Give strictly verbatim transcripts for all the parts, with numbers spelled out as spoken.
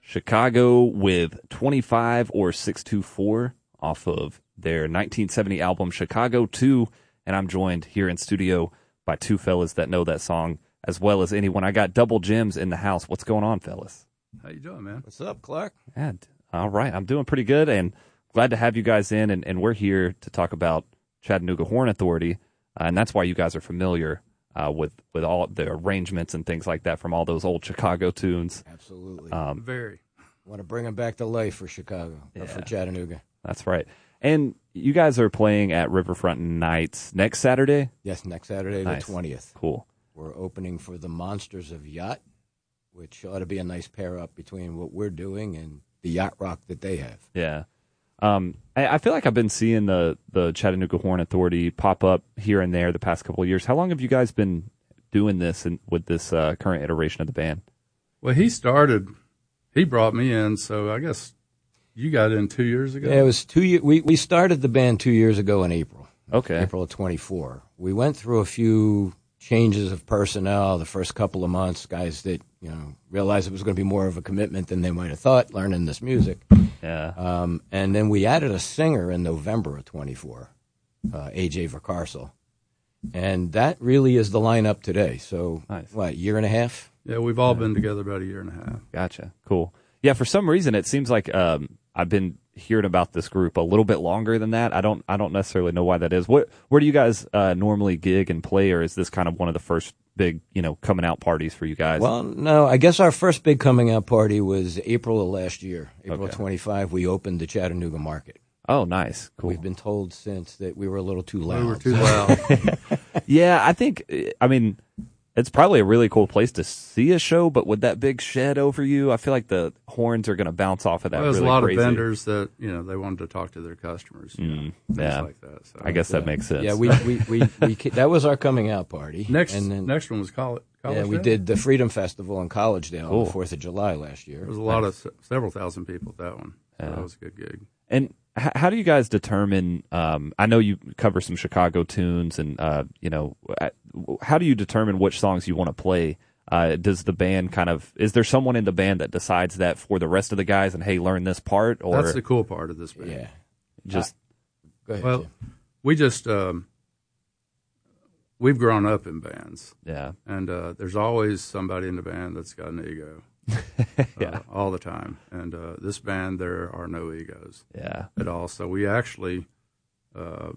Chicago with twenty-five or six two four off of their nineteen seventy album Chicago two, and I'm joined here in studio by two fellas that know that song as well as anyone. I got Double Gems in the house. What's going on, fellas? How you doing, man? What's up, Clark? And, all right, I'm doing pretty good, and glad to have you guys in, and, and we're here to talk about Chattanooga Horn Authority, uh, and that's why you guys are familiar uh, with, with all the arrangements and things like that from all those old Chicago tunes. Absolutely. Um, Very. Want to bring them back to life for Chicago, Yeah. or for Chattanooga. That's right. And you guys are playing at Riverfront Nights next Saturday? Yes, next Saturday, Nice. the twentieth. Cool. We're opening for the Monsters of Yacht, which ought to be a nice pair-up between what we're doing and the yacht rock that they have. Yeah. Um, I, I feel like I've been seeing the, the Chattanooga Horn Authority pop up here and there the past couple of years. How long have you guys been doing this and with this uh, current iteration of the band? Well, he started, he brought me in, so I guess you got in two years ago? Yeah, it was two years. We, we started the band two years ago in April. Okay. April of twenty-four. We went through a few changes of personnel the first couple of months, guys that, you know, realized it was going to be more of a commitment than they might have thought, learning this music. Yeah. Um, and then we added a singer in November of twenty-four, uh, A J Verkarsel. And that really is the lineup today. So, Nice. what, year and a half? Yeah, we've all been together about a year and a half. Gotcha. Cool. Yeah, for some reason it seems like um, I've been hearing about this group a little bit longer than that. I don't I don't necessarily know why that is. What where do you guys uh, normally gig and play, or is this kind of one of the first big, you know, coming out parties for you guys? Well, no, I guess our first big coming out party was April of last year. April Okay. of twenty-five, we opened the Chattanooga Market. Oh, nice. Cool. We've been told since that we were a little too loud. We were too loud. Yeah, I think, I mean, it's probably a really cool place to see a show, but with that big shed over you, I feel like the horns are going to bounce off of that. Well, there's really a lot crazy. of vendors that, you know, they wanted to talk to their customers, you know, Mm, things yeah. like that. So I guess that makes sense. Yeah, we, we, we, we, ca- that was our coming out party. Next, and then, next one was College. yeah, we Day? did the Freedom Festival in Collegedale Cool. on the fourth of July last year. There was a lot of, se- several thousand people at that one. So Yeah. that was a good gig. And h- how do you guys determine? Um, I know you cover some Chicago tunes, and uh, you know, uh, how do you determine which songs you want to play? Uh, does the band kind of? Is there someone in the band that decides that for the rest of the guys? And hey, learn this part, or That's the cool part of this band. Yeah. just Go ahead, Well, Jim. we just, um, we've grown up in bands. yeah, And uh, there's always somebody in the band that's got an ego. Yeah. uh, all the time. And uh, this band, there are no egos yeah, at all. So we actually uh,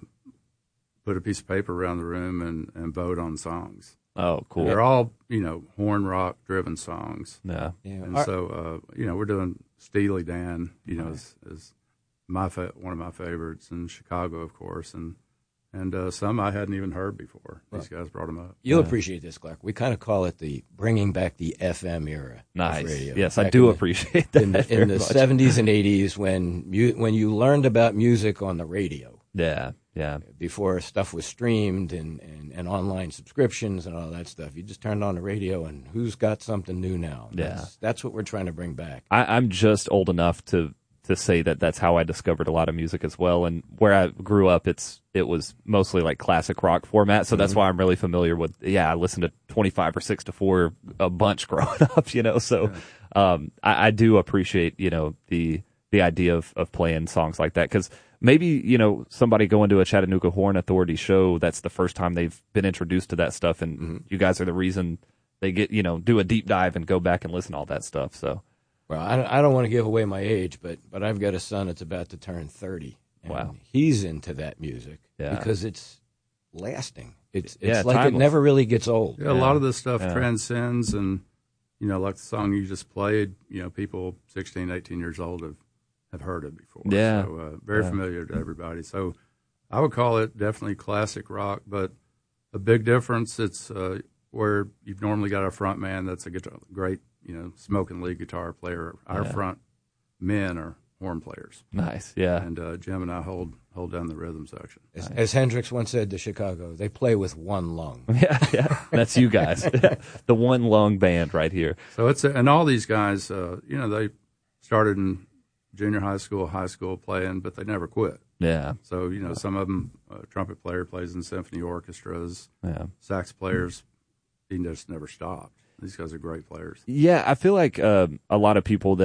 put a piece of paper around the room and, and vote on songs. oh, cool, They're all, you know, horn rock driven songs. yeah, Yeah, And our- so, uh, you know, we're doing Steely Dan, you know, is, is my fa- one of my favorites, and Chicago, of course, and and uh, some I hadn't even heard before. These guys brought them up. You'll Yeah. appreciate this, Clark. We kind of call it the bringing back the F M era nice. of radio. Yes, I Back do in the- appreciate that in the, very in the much. seventies and eighties when mu- when you learned about music on the radio Yeah, yeah, before stuff was streamed and, and, and online subscriptions and all that stuff. You just turned on the radio and who's got something new now? Yeah. That's, that's what we're trying to bring back. I, I'm just old enough to to say that that's how I discovered a lot of music as well. And where I grew up, it's it was mostly like classic rock format, so that's why I'm really familiar with. Yeah, I listened to twenty-five or six to four a bunch growing up, you know. So um, I, I do appreciate you know the the idea of of playing songs like that, because maybe you know somebody going to a Chattanooga Horn Authority show, that's the first time they've been introduced to that stuff, and you guys are the reason they get you know do a deep dive and go back and listen to all that stuff. So. Well, I don't, I don't want to give away my age, but but I've got a son that's about to turn thirty. And Wow. he's into that music Yeah. because it's lasting. It's it's Yeah, like it timeless. never really gets old. Yeah, a lot of this stuff Yeah. transcends, and, you know, like the song you just played, you know, people sixteen, eighteen years old have, have heard it before. Yeah. So uh, very Yeah. familiar to everybody. So I would call it definitely classic rock, but a big difference, it's uh, where you've normally got a front man that's a guitar, great, you know, smoking lead guitar player. Our Yeah. front men are horn players. Nice, yeah. And uh, Jim and I hold hold down the rhythm section. As, as Hendrix once said to Chicago, they play with one lung. Yeah, yeah, that's you guys, the one lung band right here. So it's a, and all these guys, uh, you know, they started in junior high school, high school playing, but they never quit. Yeah, So you know, some of them, uh, trumpet player plays in symphony orchestras, yeah, sax players, he just never stopped. These guys are great players. yeah. I feel like um, a lot of people that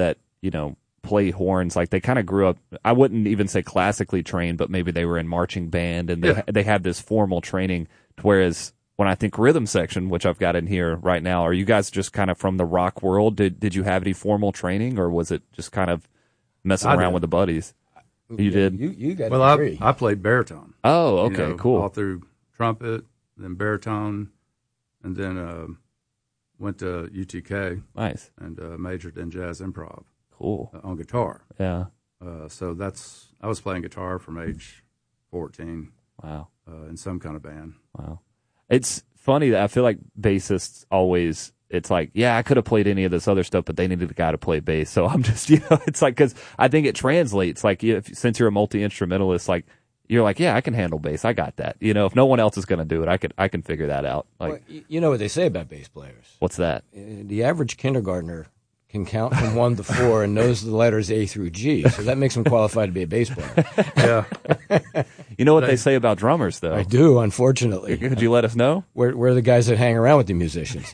you know, play horns, like they kind of grew up, I wouldn't even say classically trained, but maybe they were in marching band and they Yeah. they had this formal training. Whereas when I think rhythm section, which I've got in here right now, are you guys just kind of from the rock world? Did did you have any formal training, or was it just kind of messing I around did. with the buddies? You did? You you got Well, a I degree. I played baritone. Oh, you okay, know, cool. All through trumpet, then baritone, and then uh, went to U T K Nice. and uh, majored in jazz improv Cool. uh, on guitar. Yeah. Uh, so that's I was playing guitar from age fourteen Wow. uh, in some kind of band. Wow. It's funny that I feel like bassists always, it's like, yeah, I could have played any of this other stuff, but they needed a guy to play bass. So I'm just, you know, it's like, because I think it translates. Like, if, since you're a multi instrumentalist, like, you're like, yeah, I can handle bass. I got that. You know, if no one else is going to do it, I could, I can figure that out. Like, Well, y- you know what they say about bass players. what's that? Uh, The average kindergartner can count from one to four and knows the letters A through G, so that makes him qualified to be a bass player. Yeah, You know what they say about drummers, though? I do, unfortunately. Could you let us know? We're, we're the guys that hang around with the musicians.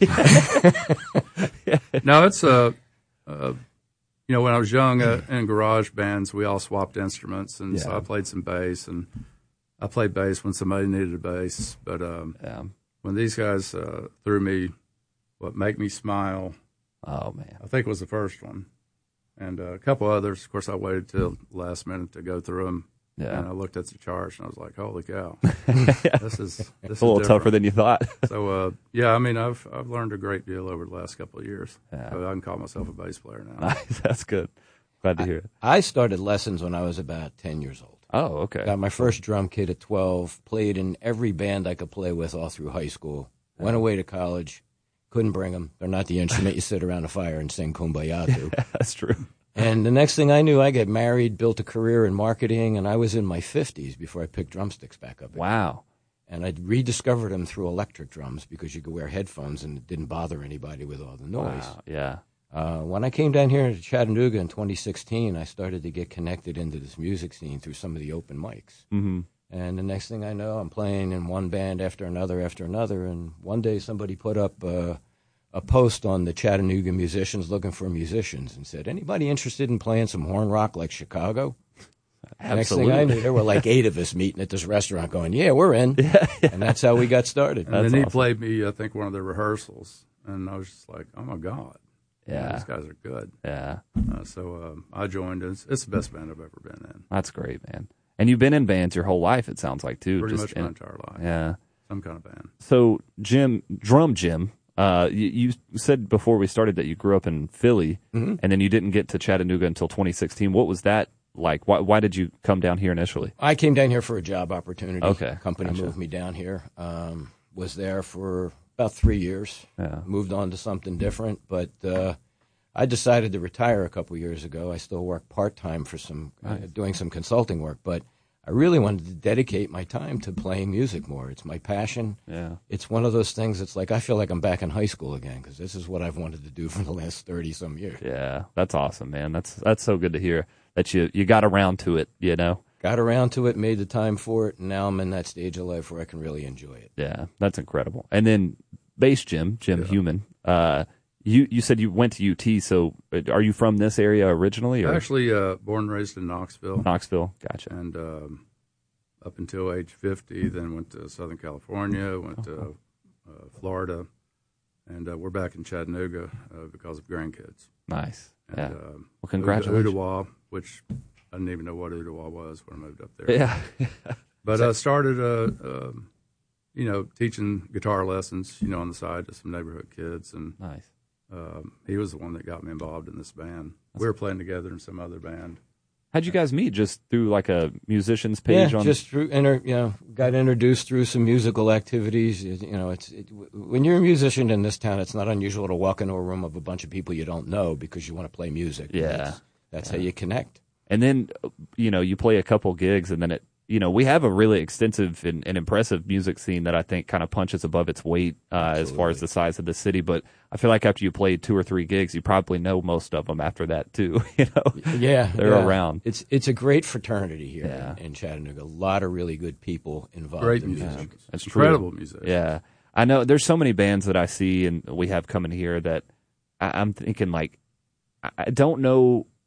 no, it's uh, uh, you know, when I was young uh, in garage bands, we all swapped instruments, and so Yeah. I played some bass, and I played bass when somebody needed a bass. But um, Yeah. when these guys uh, threw me, what Make Me Smile, Oh, man. I think was the first one, and uh, a couple others. Of course, I waited till the last minute to go through them. Yeah. And I looked at the charts and I was like, "Holy cow, this is this It's a little tougher than you thought. So uh, yeah, I mean, I've I've learned a great deal over the last couple of years. Yeah. So I can call myself a bass player now. Nice. That's good. Glad to hear it. I started lessons when I was about ten years old. Oh, okay. Got my first drum kit at twelve, played in every band I could play with all through high school. Went away to college, couldn't bring them. They're not the instrument you sit around a fire and sing Kumbaya to. That's true. And the next thing I knew, I got married, built a career in marketing, and I was in my fifties before I picked drumsticks back up again. Wow. And I rediscovered them through electric drums because you could wear headphones and it didn't bother anybody with all the noise. Wow. Yeah. Uh, when I came down here to Chattanooga in twenty sixteen, I started to get connected into this music scene through some of the open mics. Mm-hmm. And the next thing I know, I'm playing in one band after another after another. And one day somebody put up uh, a post on the Chattanooga musicians looking for musicians and said, anybody interested in playing some horn rock like Chicago? Next thing I knew, there were like eight of us meeting at this restaurant going, yeah, we're in. Yeah, yeah. And that's how we got started. And That's then he awesome. played me, I think, one of the rehearsals, and I was just like, "Oh my god, Yeah. these guys are good." Yeah. Uh, so um, I joined. It's, it's the best band I've ever been in, That's great, man. And you've been in bands your whole life, it sounds like, too. pretty just much my in- entire life. Yeah. Some kind of band. So, Jim, Drum Jim, uh, you, you said before we started that you grew up in Philly, Mm-hmm. and then you didn't get to Chattanooga until twenty sixteen. What was that like? Why, why did you come down here initially? I came down here for a job opportunity. Okay, Company gotcha. moved me down here. Um, was there for about three years. Yeah. Moved on to something different, but uh, I decided to retire a couple years ago. I still work part time for some uh, doing some consulting work, but I really wanted to dedicate my time to playing music more. It's my passion. Yeah. It's one of those things that's like I feel like I'm back in high school again because this is what I've wanted to do for the last thirty some years. Yeah. That's awesome, man. That's that's so good to hear that you, you got around to it, you know? Got around to it, made the time for it, and now I'm in that stage of life where I can really enjoy it. Yeah. That's incredible. And then bass Jim, Jim Human, uh, you, you said you went to U T, so are you from this area originally? Or Actually, uh, born and raised in Knoxville, Knoxville? Gotcha. and um, up until age fifty, then went to Southern California, went to uh, Florida, and uh, we're back in Chattanooga uh, because of grandkids. Nice. And, Yeah. um, Well, congratulations. Ooltewah, which I didn't even know what Ooltewah was when I moved up there. Yeah. But I started, uh, um, you know, teaching guitar lessons, you know, on the side to some neighborhood kids, and Nice. um, he was the one that got me involved in this band. We were playing together in some other band. How'd you guys meet? Just through like a musician's page yeah, on just through, inter, you know, got introduced through some musical activities. You know, it's it, when you're a musician in this town, it's not unusual to walk into a room of a bunch of people you don't know because you want to play music. Yeah. that's, that's how you connect. And then, you know, you play a couple gigs, and then it, you know, we have a really extensive and, and impressive music scene that I think kind of punches above its weight uh, as far as the size of the city. But I feel like after you play two or three gigs, you probably know most of them after that too. You know, Yeah, they're yeah. around. It's it's a great fraternity here Yeah. in, in Chattanooga. A lot of really good people involved. Great in music. musicians. That's true. Incredible musicians. Yeah, I know. There's so many bands that I see and we have coming here that I, I'm thinking like, I I don't know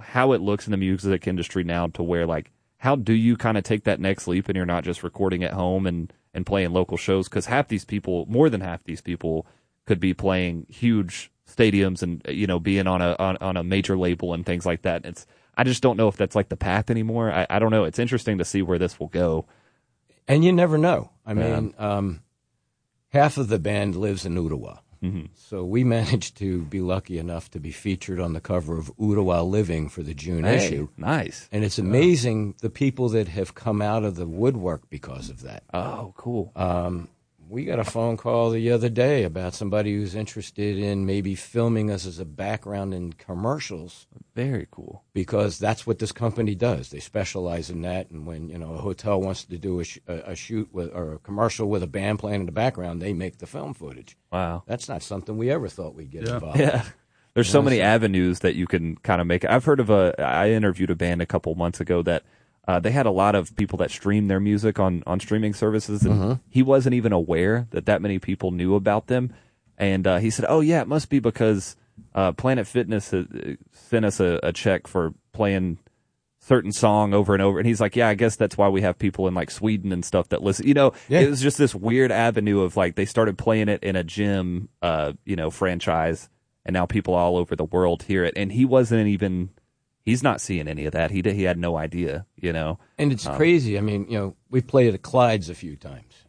how it looks in the music industry now to where like how do you kind of take that next leap and you're not just recording at home and and playing local shows, because half these people, more than half these people, could be playing huge stadiums and you know being on a on, on a major label and things like that. It's I just don't know if that's like the path anymore. I, I don't know. It's interesting to see where this will go. And you never know. I Yeah. mean, um, half of the band lives in Ottawa. Mm-hmm. So we managed to be lucky enough to be featured on the cover of Ottawa Living for the June Hey, issue. nice. And it's amazing the people that have come out of the woodwork because of that. Oh, cool. Um, we got a phone call the other day about somebody who's interested in maybe filming us as a background in commercials, Very cool. because that's what this company does. They specialize in that. And when you know a hotel wants to do a, sh- a, a shoot with or a commercial with a band playing in the background, they make the film footage. Wow. That's not something we ever thought we'd get Yeah. involved. Yeah. There's so Yeah, many so- avenues that you can kind of make. I've heard of a, I interviewed a band a couple months ago that uh, they had a lot of people that stream their music on, on streaming services, and Mm-hmm. he wasn't even aware that that many people knew about them. And uh, he said, oh, yeah, it must be because uh, Planet Fitness uh, sent us a, a check for playing certain song over and over. And he's like, yeah, I guess that's why we have people in like Sweden and stuff that listen. You know, Yeah. it was just this weird avenue of like they started playing it in a gym, uh, you know, franchise, and now people all over the world hear it. And he wasn't even, he's not seeing any of that. He did, he had no idea, you know. And it's crazy. I mean, you know, we played at Clyde's a few times.